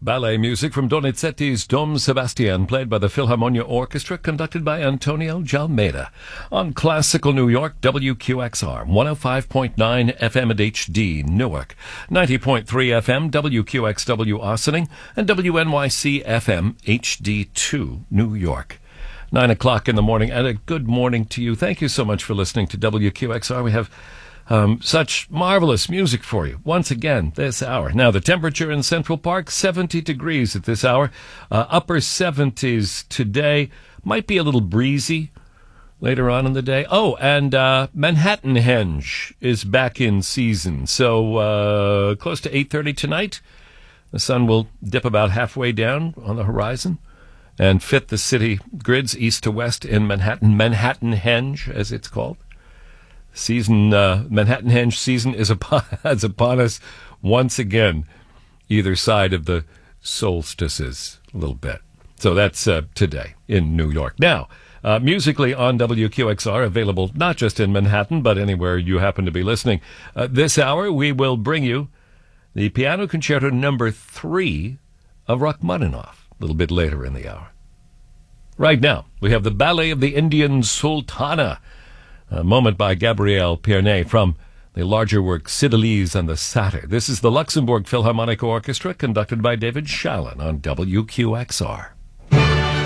Ballet music from Donizetti's Dom Sebastian, played by the Philharmonia Orchestra, conducted by Antonio Jalmeda. On Classical New York, WQXR, 105.9 FM at HD, Newark, 90.3 FM, WQXW Ossining, and WNYC FM HD2, New York. 9 o'clock in the morning, and a good morning to you. Thank you so much for listening to WQXR. We have such marvelous music for you once again this hour. Now, the temperature in Central Park, 70 degrees at this hour. Upper 70s today. Might be a little breezy later on in the day. Oh, and Manhattan Henge is back in season. So close to 8:30 tonight. The sun will dip about halfway down on the horizon and fit the city grids east to west in Manhattan. Manhattan Henge, as it's called. Manhattan Henge season is upon us once again, either side of the solstices a little bit. So that's today in New York. Now, musically on WQXR, available not just in Manhattan, but anywhere you happen to be listening. This hour, we will bring you the Piano Concerto number 3 of Rachmaninoff, a little bit later in the hour. Right now, we have the Ballet of the Indian Sultana, a moment by Gabriel Pierné from the larger work Cydalise and the Satyr. This is the Luxembourg Philharmonic Orchestra, conducted by David Shalin on WQXR.